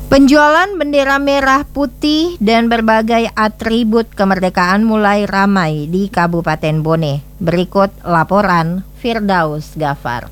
Penjualan bendera merah putih dan berbagai atribut kemerdekaan mulai ramai di Kabupaten Bone. Berikut laporan Firdaus Gafar.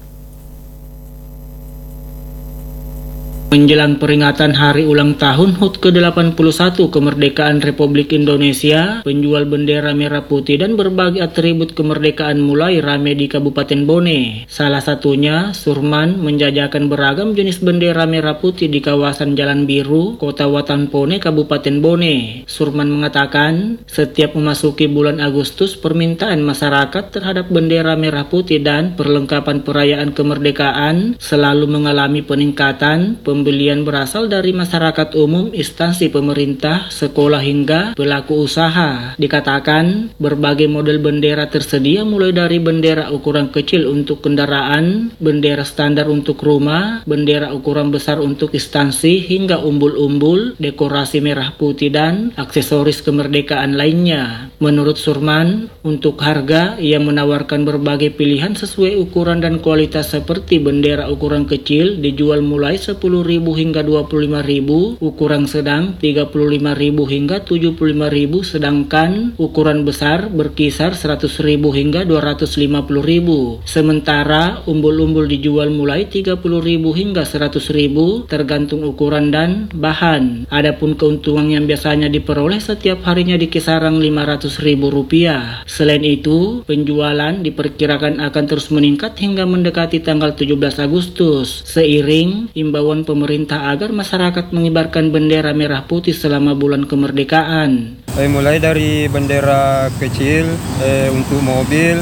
Menjelang peringatan hari ulang tahun HUT ke-81 kemerdekaan Republik Indonesia, penjual bendera merah putih dan berbagai atribut kemerdekaan mulai ramai di Kabupaten Bone. Salah satunya, Surman menjajakan beragam jenis bendera merah putih di kawasan Jalan Biru, Kota Watanpone, Kabupaten Bone. Surman mengatakan, setiap memasuki bulan Agustus, permintaan masyarakat terhadap bendera merah putih dan perlengkapan perayaan kemerdekaan selalu mengalami peningkatan. Pembelian berasal dari masyarakat umum, instansi pemerintah, sekolah hingga pelaku usaha. Dikatakan, berbagai model bendera tersedia mulai dari bendera ukuran kecil untuk kendaraan, bendera standar untuk rumah, bendera ukuran besar untuk instansi, hingga umbul-umbul, dekorasi merah putih dan aksesoris kemerdekaan lainnya. Menurut Surman, untuk harga, ia menawarkan berbagai pilihan sesuai ukuran dan kualitas seperti bendera ukuran kecil dijual mulai 10.000 hingga 25.000, ukuran sedang 35.000 hingga 75.000, sedangkan ukuran besar berkisar 100.000 hingga 250.000. Sementara umbul-umbul dijual mulai 30.000 hingga 100.000 tergantung ukuran dan bahan. Adapun keuntungan yang biasanya diperoleh setiap harinya di kisaran Rp500.000. Selain itu, penjualan diperkirakan akan terus meningkat hingga mendekati tanggal 17 Agustus seiring imbauan pemerintah agar masyarakat mengibarkan bendera merah putih selama bulan kemerdekaan. Mulai dari bendera kecil untuk mobil,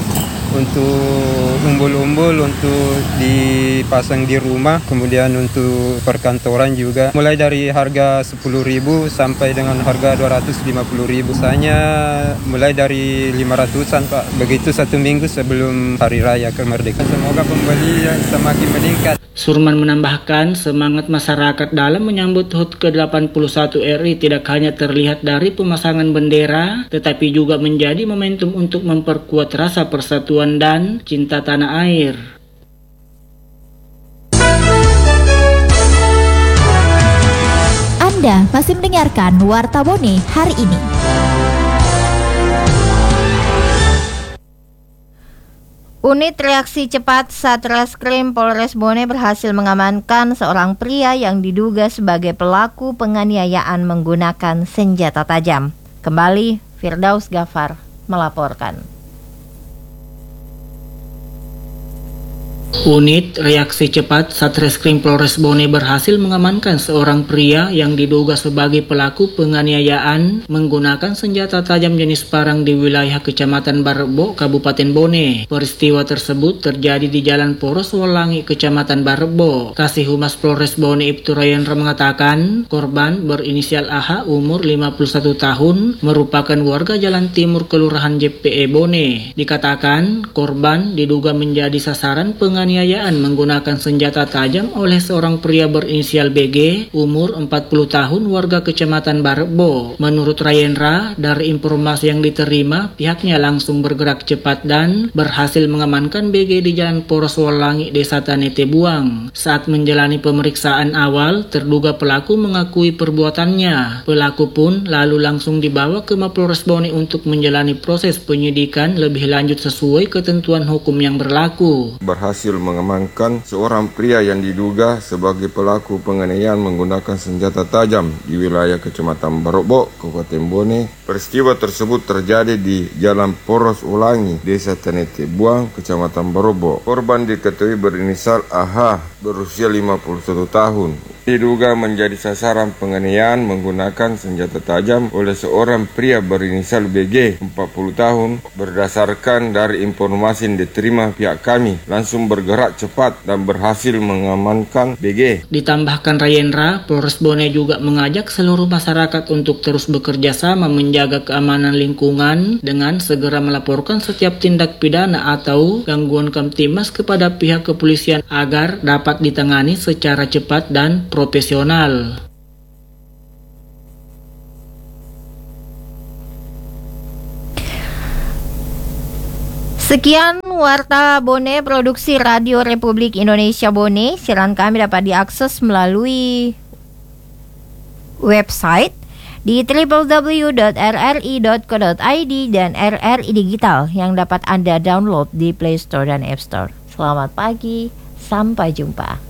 untuk umbul-umbul untuk dipasang di rumah, kemudian untuk perkantoran juga. Mulai dari harga 10.000 sampai dengan harga 250.000. Misalnya mulai dari 500-an Pak. Begitu satu minggu sebelum Hari Raya Kemerdekaan. Semoga pembeli semakin meningkat. Surman menambahkan semangat masyarakat dalam menyambut HUT ke-81 RI tidak hanya terlihat dari pemasangan bendera, tetapi juga menjadi momentum untuk memperkuat rasa persatuan dan cinta tanah air. Anda masih mendengarkan Warta Bone hari ini. Unit reaksi cepat Satreskrim Polres Bone berhasil mengamankan seorang pria yang diduga sebagai pelaku penganiayaan menggunakan senjata tajam. Kembali, Firdaus Gafar melaporkan. Unit reaksi cepat Satreskrim Polres Bone berhasil mengamankan seorang pria yang diduga sebagai pelaku penganiayaan menggunakan senjata tajam jenis parang di wilayah Kecamatan Barebo, Kabupaten Bone. Peristiwa tersebut terjadi di Jalan Poros Welangi, Kecamatan Barebo. Kasih Humas Polres Bone Ibtu Rayendra mengatakan korban berinisial AH umur 51 tahun merupakan warga Jalan Timur Kelurahan JPE Bone. Dikatakan korban diduga menjadi sasaran penganiayaan menggunakan senjata tajam oleh seorang pria berinisial BG umur 40 tahun warga Kecamatan Barebo. Menurut Rayendra, dari informasi yang diterima, pihaknya langsung bergerak cepat dan berhasil mengamankan BG di Jalan Poros Welangi, Desa Tanete Buang. Saat menjalani pemeriksaan awal, terduga pelaku mengakui perbuatannya. Pelaku pun lalu langsung dibawa ke Mapolres Bone untuk menjalani proses penyidikan lebih lanjut sesuai ketentuan hukum yang berlaku. Berhasil mengamankan seorang pria yang diduga sebagai pelaku penganiayaan menggunakan senjata tajam di wilayah Kecamatan Barebo, Kabupaten Bone. Peristiwa tersebut terjadi di Jalan Poros Welangi, Desa Tanete Buang, Kecamatan Barebo. Korban diketahui berinisial AH, berusia 51 tahun. Diduga menjadi sasaran penganiayaan menggunakan senjata tajam oleh seorang pria berinisial BG, 40 tahun. Berdasarkan dari informasi yang diterima pihak kami, langsung bergerak cepat dan berhasil mengamankan BG. Ditambahkan Rayendra, Polres Bone juga mengajak seluruh masyarakat untuk terus bekerja sama menjaga keamanan lingkungan dengan segera melaporkan setiap tindak pidana atau gangguan Kamtimas kepada pihak kepolisian agar dapat ditangani secara cepat dan profesional. Sekian Warta Bone Produksi Radio Republik Indonesia Bone. Siaran kami dapat diakses melalui website di www.rri.co.id dan RRI Digital yang dapat Anda download di Play Store dan App Store. Selamat pagi, sampai jumpa.